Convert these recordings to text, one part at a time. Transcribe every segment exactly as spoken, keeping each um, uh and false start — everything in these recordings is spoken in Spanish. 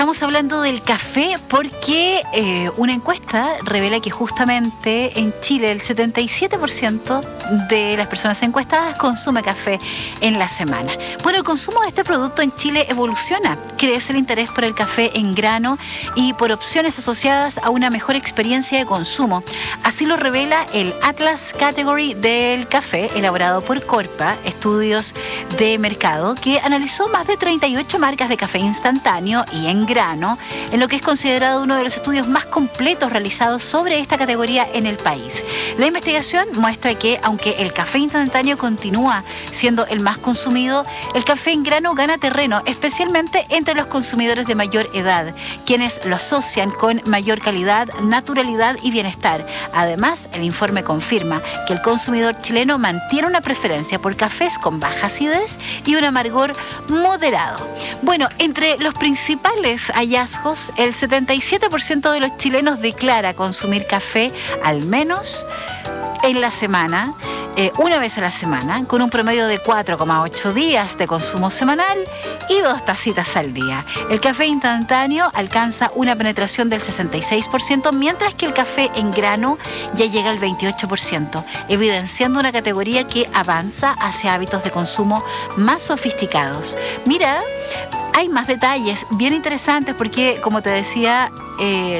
Estamos hablando del café porque eh, una encuesta revela que justamente en Chile el setenta y siete por ciento de las personas encuestadas consume café en la semana. Bueno, el consumo de este producto en Chile evoluciona. Crece el interés por el café en grano y por opciones asociadas a una mejor experiencia de consumo. Así lo revela el Atlas Category del café, elaborado por Corpa, estudios de mercado, que analizó más de treinta y ocho marcas de café instantáneo y en grano, en lo que es considerado uno de los estudios más completos realizados sobre esta categoría en el país. La investigación muestra que, aunque el café instantáneo continúa siendo el más consumido, el café en grano gana terreno, especialmente entre los consumidores de mayor edad, quienes lo asocian con mayor calidad, naturalidad y bienestar. Además, el informe confirma que el consumidor chileno mantiene una preferencia por cafés con baja acidez y un amargor moderado. Bueno, entre los principales hallazgos, el setenta y siete por ciento de los chilenos declara consumir café al menos en la semana, eh, una vez a la semana, con un promedio de cuatro coma ocho días de consumo semanal y dos tacitas al día. El café instantáneo alcanza una penetración del sesenta y seis por ciento, mientras que el café en grano ya llega al veintiocho por ciento, evidenciando una categoría que avanza hacia hábitos de consumo más sofisticados. Mira, hay más detalles bien interesantes porque, como te decía, eh,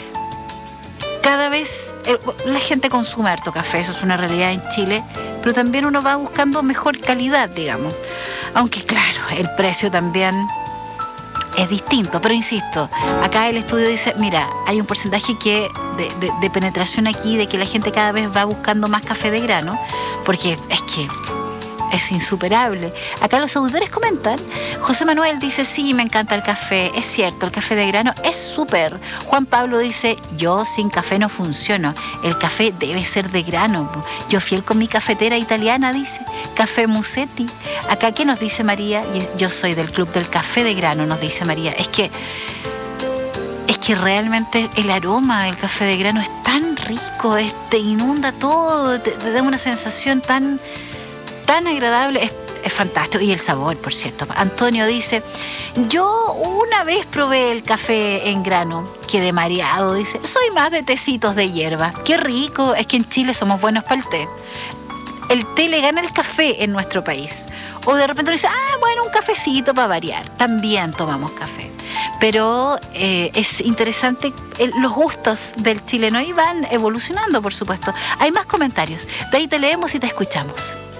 cada vez eh, la gente consume harto café, eso es una realidad en Chile, pero también uno va buscando mejor calidad, digamos. Aunque claro, el precio también es distinto, pero insisto, acá el estudio dice, mira, hay un porcentaje que de, de, de penetración aquí, de que la gente cada vez va buscando más café de grano, porque es que es insuperable. Acá los auditores comentan. José Manuel dice, sí, me encanta el café. Es cierto, el café de grano es súper. Juan Pablo dice, yo sin café no funciono. El café debe ser de grano. Yo fiel con mi cafetera italiana, dice. Café Musetti. Acá, ¿qué nos dice María? Yo soy del club del café de grano, nos dice María. Es que, es que realmente el aroma del café de grano es tan rico, es, te inunda todo, te, te da una sensación tan... tan agradable, es, es fantástico. Y el sabor, por cierto. Antonio dice, yo una vez probé el café en grano, quedé mareado, dice, soy más de tecitos de hierba. Qué rico, es que en Chile somos buenos para el té. El té le gana el café en nuestro país. O de repente uno dice, ah, bueno, un cafecito para variar. También tomamos café. Pero eh, es interesante el, los gustos del chileno y van evolucionando, por supuesto. Hay más comentarios. De ahí te leemos y te escuchamos.